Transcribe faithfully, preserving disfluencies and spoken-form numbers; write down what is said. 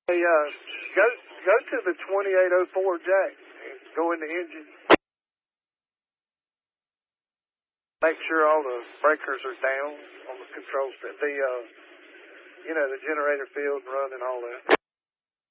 Hey, uh, go go to the twenty-eight oh four jack and go in the engine. Make sure all the breakers are down on the control set. The, uh, you know, the generator field run and all that.